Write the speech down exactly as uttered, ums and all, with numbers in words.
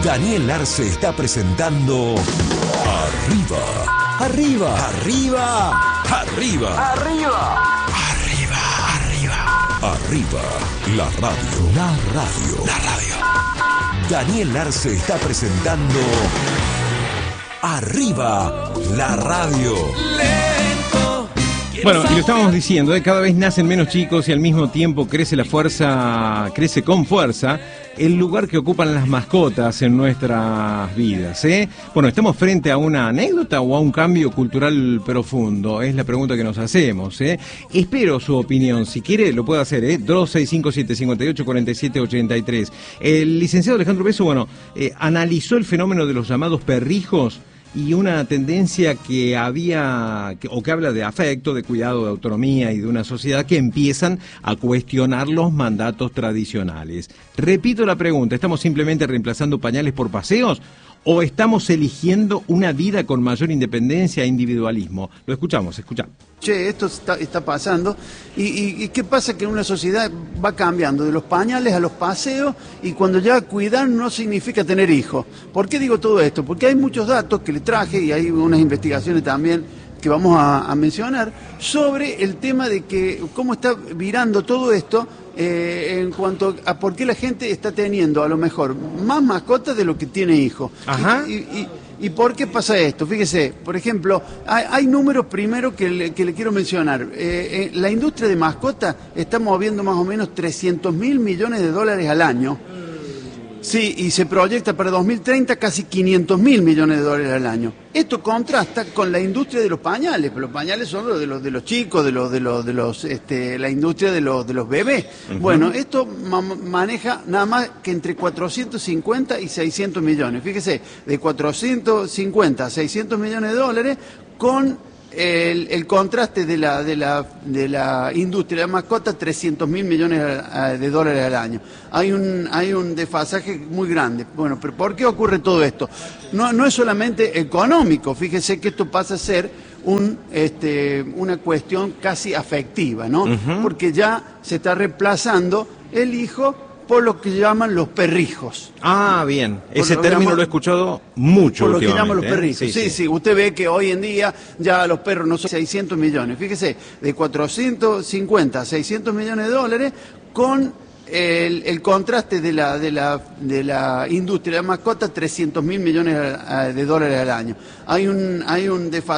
Daniel Arce está presentando Arriba, Arriba, Arriba, Arriba, Arriba, Arriba, Arriba, Arriba, la radio, la radio, la radio. Daniel Arce está presentando Arriba, la radio. Bueno, y lo estábamos diciendo, ¿eh? Cada vez nacen menos chicos y al mismo tiempo crece la fuerza, crece con fuerza el lugar que ocupan las mascotas en nuestras vidas, ¿eh? Bueno, ¿estamos frente a una anécdota o a un cambio cultural profundo? Es la pregunta que nos hacemos, ¿eh? Espero su opinión, si quiere lo puede hacer, ¿eh? dos seis cinco siete, cinco ocho, cuatro siete ocho tres. El licenciado Alejandro Besso, bueno, eh, analizó el fenómeno de los llamados perrijos y una tendencia que había, que, o que habla de afecto, de cuidado, de autonomía y de una sociedad que empiezan a cuestionar los mandatos tradicionales. Repito la pregunta, ¿estamos simplemente reemplazando pañales por paseos o estamos eligiendo una vida con mayor independencia e individualismo? Lo escuchamos, escuchamos. Che, esto está, está pasando, y, y, y ¿qué pasa? Que una sociedad va cambiando de los pañales a los paseos, y cuando ya cuidar no significa tener hijos. ¿Por qué digo todo esto? Porque hay muchos datos que le traje, y hay unas investigaciones también que vamos a, a mencionar, sobre el tema de que cómo está virando todo esto eh, en cuanto a por qué la gente está teniendo a lo mejor más mascotas de lo que tiene hijos. Ajá. Y, y, y, ¿Y por qué pasa esto? Fíjese, por ejemplo, hay, hay números primero que le, que le quiero mencionar. Eh, eh, la industria de mascotas está moviendo más o menos trescientos mil millones de dólares al año. Sí, y se proyecta para dos mil treinta casi quinientos mil millones de dólares al año. Esto contrasta con la industria de los pañales, pero los pañales son los de los de los chicos, de los de los de los este la industria de los de los bebés. Uh-huh. Bueno, esto ma maneja nada más que entre cuatrocientos cincuenta y seiscientos millones. Fíjese, de cuatrocientos cincuenta a seiscientos millones de dólares con El, el contraste de la, de la, de la industria de mascotas, trescientos mil millones de dólares al año. Hay un, hay un desfasaje muy grande. Bueno, pero ¿por qué ocurre todo esto? No, no es solamente económico, fíjese que esto pasa a ser un, este, una cuestión casi afectiva, ¿no? Uh-huh. Porque ya se está reemplazando el hijo por lo que llaman los perrijos. Ah, bien. Por Ese lo término llaman, lo he escuchado mucho. Por lo que últimamente, llaman los perrijos. ¿eh? Sí, sí, sí, sí. Usted ve que hoy en día ya los perros no son seiscientos millones. Fíjese, de cuatrocientos cincuenta a seiscientos millones de dólares con el, el contraste de la, de, la, de la industria de mascotas, trescientos mil millones de dólares al año. Hay un, hay un desfase.